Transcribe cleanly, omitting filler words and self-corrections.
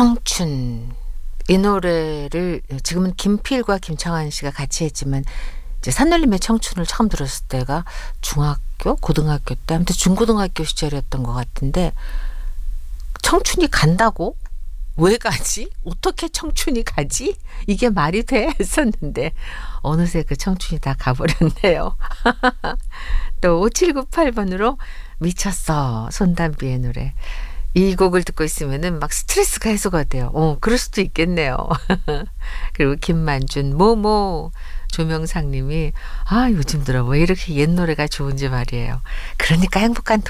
청춘. 이 노래를 지금은 김필과 김창완 씨가 같이 했지만 이제 산울림의 청춘을 처음 들었을 때가 중학교, 고등학교 때 아무튼 중고등학교 시절이었던 것 같은데 청춘이 간다고? 왜 가지? 어떻게 청춘이 가지? 이게 말이 돼? 했었는데 어느새 그 청춘이 다 가버렸네요. 또 5798번으로 미쳤어. 손담비의 노래. 이 곡을 듣고 있으면은 막 스트레스가 해소가 돼요. 그럴 수도 있겠네요. 그리고 김만준, 모모, 조명상 님이 요즘 들어 왜 이렇게 옛 노래가 좋은지 말이에요. 그러니까 행복한